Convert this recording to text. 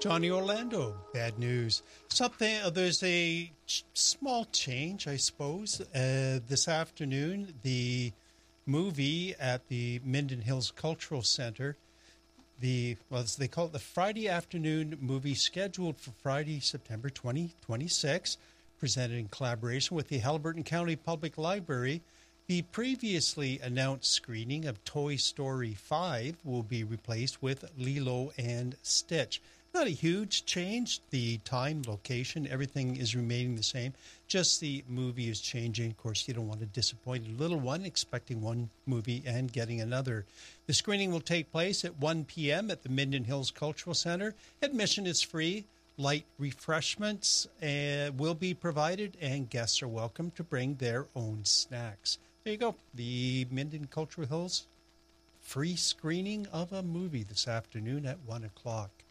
Johnny Orlando, bad news. There's a small change, I suppose. This afternoon, the movie at the Minden Hills Cultural Center, as they call it, the Friday afternoon movie scheduled for Friday, September 2026, presented in collaboration with the Haliburton County Public Library. The previously announced screening of Toy Story 5 will be replaced with Lilo and Stitch. Not a huge change. The time, location, everything is remaining the same. Just the movie is changing. Of course, you don't want to disappoint a little one expecting one movie and getting another. The screening will take place at 1 p.m. at the Minden Hills Cultural Center. Admission is free. Light refreshments will be provided, and guests are welcome to bring their own snacks. There you go. The Minden Cultural Hills free screening of a movie this afternoon at 1 o'clock.